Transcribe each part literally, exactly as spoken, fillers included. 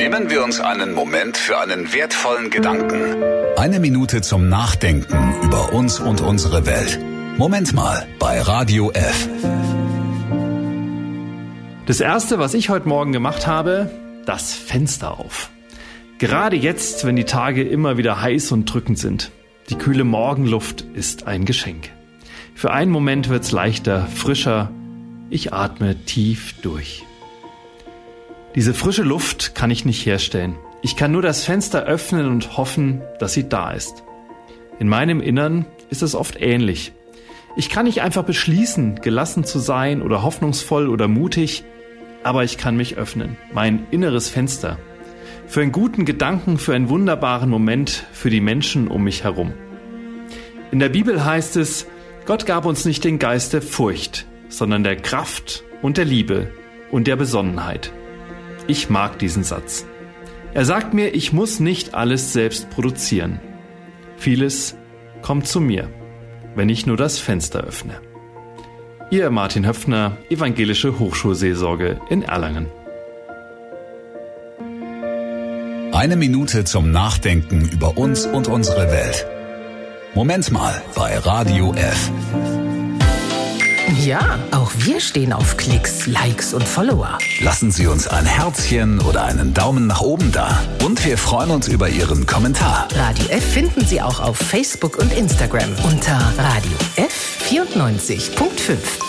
Nehmen wir uns einen Moment für einen wertvollen Gedanken. Eine Minute zum Nachdenken über uns und unsere Welt. Moment mal bei Radio F. Das Erste, was ich heute Morgen gemacht habe, das Fenster auf. Gerade jetzt, wenn die Tage immer wieder heiß und drückend sind. Die kühle Morgenluft ist ein Geschenk. Für einen Moment wird's leichter, frischer. Ich atme tief durch. Diese frische Luft kann ich nicht herstellen. Ich kann nur das Fenster öffnen und hoffen, dass sie da ist. In meinem Innern ist es oft ähnlich. Ich kann nicht einfach beschließen, gelassen zu sein oder hoffnungsvoll oder mutig, aber ich kann mich öffnen, mein inneres Fenster. Für einen guten Gedanken, für einen wunderbaren Moment, für die Menschen um mich herum. In der Bibel heißt es, Gott gab uns nicht den Geist der Furcht, sondern der Kraft und der Liebe und der Besonnenheit. Ich mag diesen Satz. Er sagt mir, ich muss nicht alles selbst produzieren. Vieles kommt zu mir, wenn ich nur das Fenster öffne. Ihr Martin Höpfner, Evangelische Hochschulseelsorge in Erlangen. Eine Minute zum Nachdenken über uns und unsere Welt. Moment mal bei Radio F. Ja, auch wir stehen auf Klicks, Likes und Follower. Lassen Sie uns ein Herzchen oder einen Daumen nach oben da. Und wir freuen uns über Ihren Kommentar. Radio F finden Sie auch auf Facebook und Instagram unter Radio F vierundneunzig Komma fünf.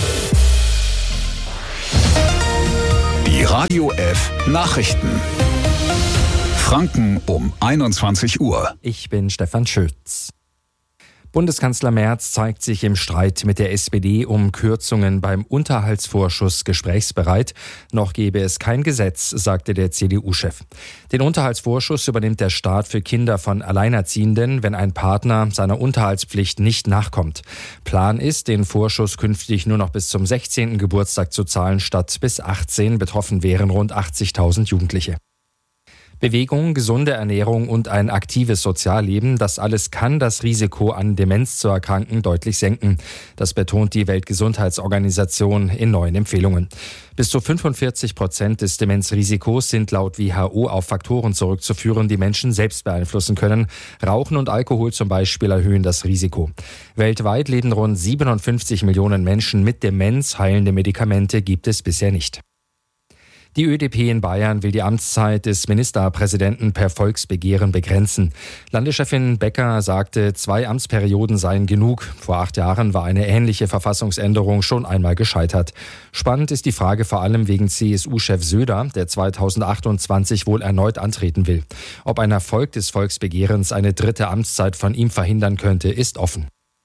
Die Radio F Nachrichten. Franken um einundzwanzig Uhr. Ich bin Stefan Schütz. Bundeskanzler Merz zeigt sich im Streit mit der S P D um Kürzungen beim Unterhaltsvorschuss gesprächsbereit. Noch gebe es kein Gesetz, sagte der C D U-Chef. Den Unterhaltsvorschuss übernimmt der Staat für Kinder von Alleinerziehenden, wenn ein Partner seiner Unterhaltspflicht nicht nachkommt. Plan ist, den Vorschuss künftig nur noch bis zum sechzehnten Geburtstag zu zahlen, statt bis achtzehn. Betroffen wären rund achtzigtausend Jugendliche. Bewegung, gesunde Ernährung und ein aktives Sozialleben, das alles kann das Risiko, an Demenz zu erkranken, deutlich senken. Das betont die Weltgesundheitsorganisation in neuen Empfehlungen. Bis zu fünfundvierzig Prozent des Demenzrisikos sind laut W H O auf Faktoren zurückzuführen, die Menschen selbst beeinflussen können. Rauchen und Alkohol zum Beispiel erhöhen das Risiko. Weltweit leben rund siebenundfünfzig Millionen Menschen mit Demenz. Heilende Medikamente gibt es bisher nicht. Die Ö D P in Bayern will die Amtszeit des Ministerpräsidenten per Volksbegehren begrenzen. Landeschefin Becker sagte, zwei Amtsperioden seien genug. Vor acht Jahren war eine ähnliche Verfassungsänderung schon einmal gescheitert. Spannend ist die Frage vor allem wegen C S U-Chef Söder, der zweitausendachtundzwanzig wohl erneut antreten will. Ob ein Erfolg des Volksbegehrens eine dritte Amtszeit von ihm verhindern könnte, ist offen.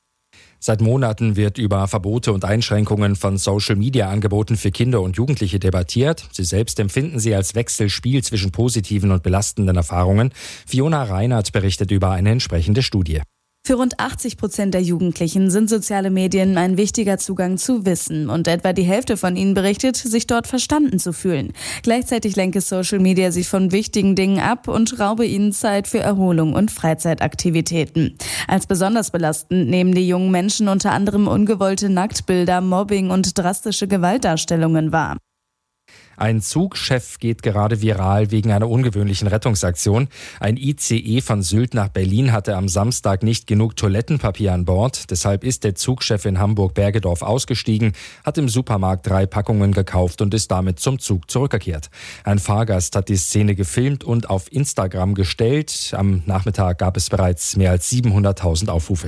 Seit Monaten wird über Verbote und Einschränkungen von Social-Media-Angeboten für Kinder und Jugendliche debattiert. Sie selbst empfinden sie als Wechselspiel zwischen positiven und belastenden Erfahrungen. Fiona Reinhardt berichtet über eine entsprechende Studie. Für rund achtzig Prozent der Jugendlichen sind soziale Medien ein wichtiger Zugang zu Wissen und etwa die Hälfte von ihnen berichtet, sich dort verstanden zu fühlen. Gleichzeitig lenke Social Media sie von wichtigen Dingen ab und raube ihnen Zeit für Erholung und Freizeitaktivitäten. Als besonders belastend nehmen die jungen Menschen unter anderem ungewollte Nacktbilder, Mobbing und drastische Gewaltdarstellungen wahr. Ein Zugchef geht gerade viral wegen einer ungewöhnlichen Rettungsaktion. Ein I C E von Sylt nach Berlin hatte am Samstag nicht genug Toilettenpapier an Bord. Deshalb ist der Zugchef in Hamburg-Bergedorf ausgestiegen, hat im Supermarkt drei Packungen gekauft und ist damit zum Zug zurückgekehrt. Ein Fahrgast hat die Szene gefilmt und auf Instagram gestellt. Am Nachmittag gab es bereits mehr als siebenhunderttausend Aufrufe.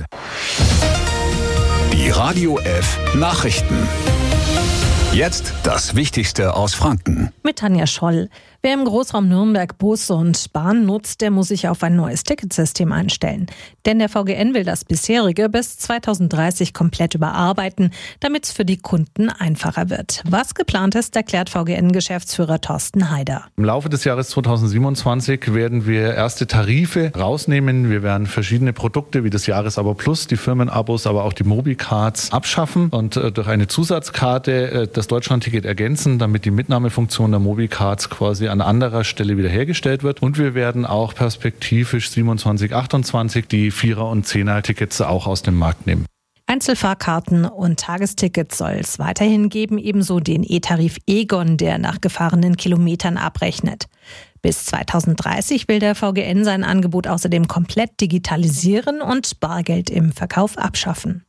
Die Radio F Nachrichten. Jetzt das Wichtigste aus Franken. Mit Tanja Scholl. Wer im Großraum Nürnberg Bus und Bahn nutzt, der muss sich auf ein neues Ticketsystem einstellen. Denn der V G N will das bisherige bis zweitausenddreißig komplett überarbeiten, damit es für die Kunden einfacher wird. Was geplant ist, erklärt V G N-Geschäftsführer Thorsten Haider. Im Laufe des Jahres zweitausendsiebenundzwanzig werden wir erste Tarife rausnehmen. Wir werden verschiedene Produkte wie das Jahresabo Plus, die Firmenabos, aber auch die Mobicards abschaffen und durch eine Zusatzkarte das Deutschlandticket ergänzen, damit die Mitnahmefunktion der Mobicards quasi an anderer Stelle wiederhergestellt wird. Und wir werden auch perspektivisch siebenundzwanzig, achtundzwanzig die Vierer- und Zehner-Tickets auch aus dem Markt nehmen. Einzelfahrkarten und Tagestickets soll es weiterhin geben, ebenso den E-Tarif Egon, der nach gefahrenen Kilometern abrechnet. Bis zweitausenddreißig will der V G N sein Angebot außerdem komplett digitalisieren und Bargeld im Verkauf abschaffen.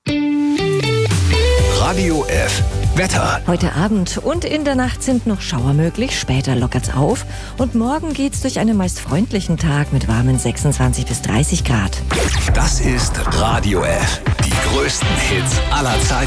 Radio F. Wetter. Heute Abend und in der Nacht sind noch Schauer möglich, später lockert's auf und morgen geht's durch einen meist freundlichen Tag mit warmen sechsundzwanzig bis dreißig Grad. Das ist Radio F. Die größten Hits aller Zeiten.